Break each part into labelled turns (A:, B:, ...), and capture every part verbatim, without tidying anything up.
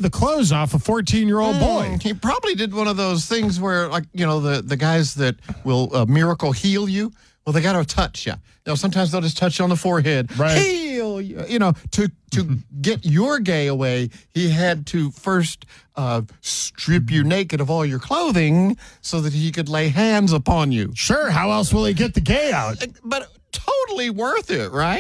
A: the clothes off a fourteen-year-old
B: Mm,
A: boy.
B: He probably did one of those things where, like, you know, the, the guys that will uh, miracle heal you. Well, they got to touch you. You know, sometimes they'll just touch you on the forehead.
A: Right.
B: Heal you. You know, to to get your gay away, he had to first uh, strip you naked of all your clothing so that he could lay hands upon you.
A: Sure, how else will he get the gay out?
B: But totally worth it, right?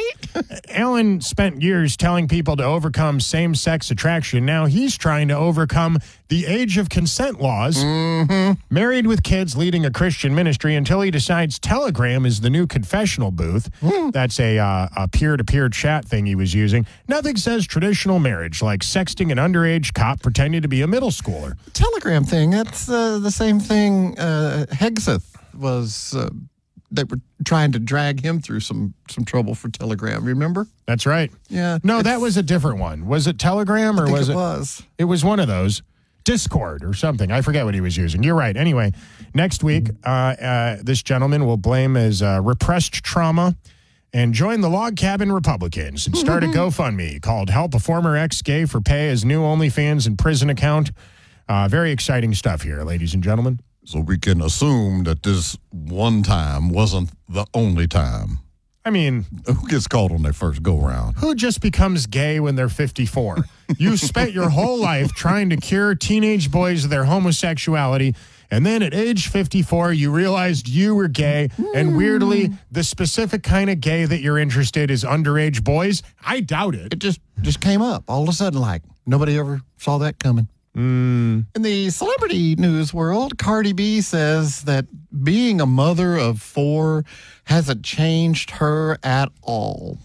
A: Alan spent years telling people to overcome same-sex attraction. Now he's trying to overcome the age of consent laws.
B: Mm-hmm.
A: Married with kids, leading a Christian ministry until he decides Telegram is the new confessional booth.
B: Mm.
A: That's a, uh, a peer-to-peer chat thing he was using. Nothing says traditional marriage, like sexting an underage cop pretending to be a middle schooler.
B: Telegram thing, that's uh, the same thing uh, Hegseth was... Uh, they were trying to drag him through some some trouble for Telegram, remember?
A: That's right.
B: Yeah.
A: No, that was a different one. Was it Telegram or
B: I think
A: was
B: it
A: it?
B: was.
A: It was one of those. Discord or something. I forget what he was using. You're right. Anyway, next week, uh, uh, this gentleman will blame his uh, repressed trauma and join the Log Cabin Republicans and start a GoFundMe called Help a Former Ex-Gay for Pay His New OnlyFans and Prison Account. Uh, very exciting stuff here, ladies and gentlemen.
C: So we can assume that this one time wasn't the only time.
A: I mean,
C: Who gets caught on their first go-round?
A: who just becomes gay when they're fifty-four? You spent your whole life trying to cure teenage boys of their homosexuality, and then at age fifty-four, you realized you were gay, and weirdly, the specific kind of gay that you're interested in is underage boys? I doubt it.
B: It just, just came up all of a sudden, like nobody ever saw that coming.
A: Mm.
B: In the celebrity news world, Cardi B says that being a mother of four hasn't changed her at all.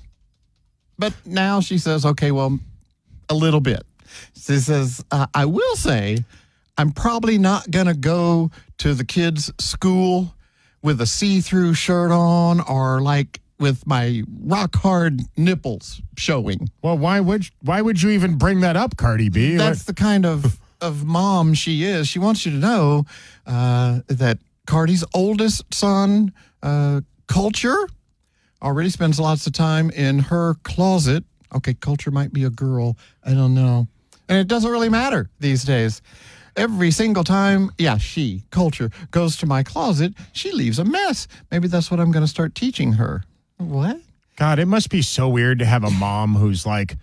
B: But now she says, okay, well, a little bit. She says, uh, I will say I'm probably not going to go to the kids' school with a see-through shirt on or like with my rock-hard nipples showing.
A: Well, why would why would you even bring that up, Cardi B?
B: That's the kind of, of mom she is. She wants you to know uh, that Cardi's oldest son, uh, Culture, already spends lots of time in her closet. Okay, Culture might be a girl. I don't know. And it doesn't really matter these days. Every single time, yeah, she, Culture, goes to my closet, she leaves a mess. Maybe that's what I'm going to start teaching her. What?
A: God, it must be so weird to have a mom who's like,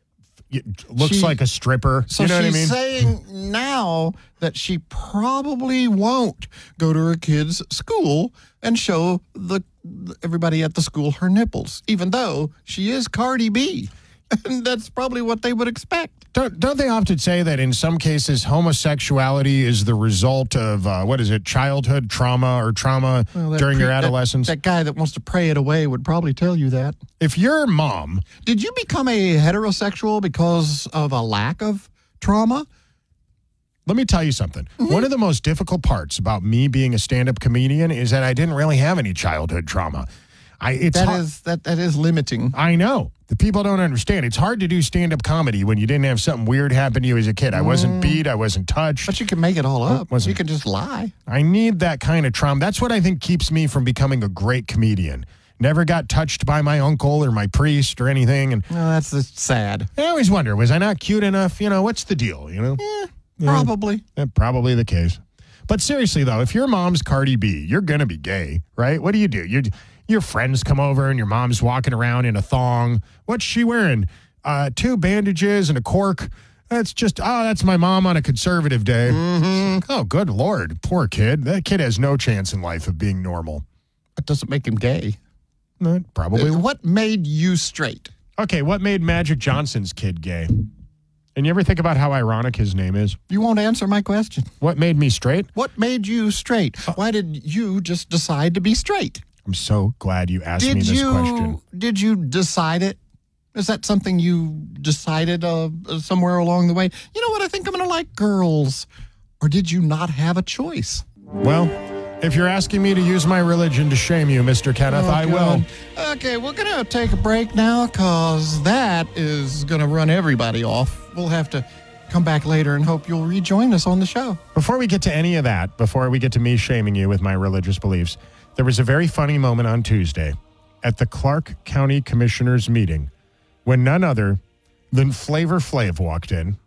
A: looks
B: She-
A: like a stripper.
B: So
A: you know what I
B: she's
A: mean?
B: saying now that she probably won't go to her kids' school and show the everybody at the school her nipples, even though she is Cardi B. And that's probably what they would expect.
A: Don't, don't they often say that in some cases homosexuality is the result of, uh, what is it, childhood trauma or trauma
B: Well, that
A: during
B: pre-
A: your
B: that-
A: adolescence?
B: That, guy that wants to pray it away would probably tell you that.
A: If your mom,
B: Did you become a heterosexual because of a lack of trauma?
A: let me tell you something.
B: Mm-hmm.
A: One of the most difficult parts about me being a stand-up comedian is that I didn't really have any childhood trauma. I, it's
B: That
A: hard-
B: is that that is limiting.
A: I know. The people don't understand. It's hard to do stand-up comedy when you didn't have something weird happen to you as a kid. I wasn't beat. I wasn't touched.
B: But you can make it all up.
A: wasn't-
B: You can just lie.
A: I need that kind of trauma. That's what I think keeps me from becoming a great comedian. Never got touched by my uncle or my priest or anything. And
B: No, that's just sad.
A: I always wonder, was I not cute enough? You know, what's the deal, you know?
B: Yeah, probably.
A: Eh, probably the case. But seriously, though, if your mom's Cardi B, you're going to be gay, right? What do you do? You're, your friends come over and your mom's walking around in a thong. What's she wearing? Uh, two bandages and a cork. That's just, oh, that's my mom on a conservative day.
B: Mm-hmm.
A: Oh, good Lord. Poor kid. That kid has no chance in life of being normal.
B: That doesn't make him gay.
A: No, probably.
B: What made you straight?
A: Okay, what made Magic Johnson's kid gay? And you ever think about how ironic his name is?
B: You won't answer my question.
A: What made me straight?
B: What made you straight? Why did you just decide to be straight?
A: I'm so glad you asked me
B: Did
A: this
B: you
A: question.
B: did you decide it? Is that something you decided uh, somewhere along the way? You know what? I think I'm going to like girls. Or did you not have a choice?
A: Well, if you're asking me to use my religion to shame you, Mister Kenneth,
B: Oh,
A: I will.
B: God. Okay, we're going to take a break now because that is going to run everybody off. We'll have to come back later and hope you'll rejoin us on the show.
A: Before we get to any of that, before we get to me shaming you with my religious beliefs, there was a very funny moment on Tuesday at the Clark County Commissioners meeting when none other than Flavor Flav walked in.